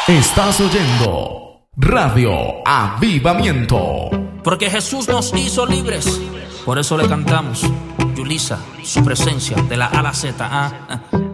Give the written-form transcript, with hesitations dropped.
Estás oyendo Radio Avivamiento. Porque Jesús nos hizo libres. Por eso le cantamos Yulisa, su presencia de la A a la Z.